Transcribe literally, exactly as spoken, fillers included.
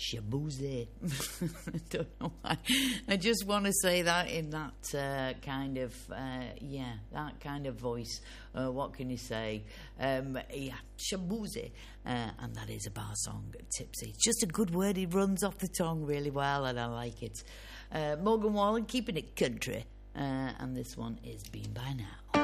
Shaboozy. I don't know why. I just want to say that in that uh, kind of, uh, yeah, that kind of voice. Uh, what can you say? Um, yeah, Shaboozy. Uh, and that is a bar song, Tipsy. It's just a good word. It runs off the tongue really well, and I like it. Uh, Morgan Wallen, keeping it country. Uh, and this one is Been By Now.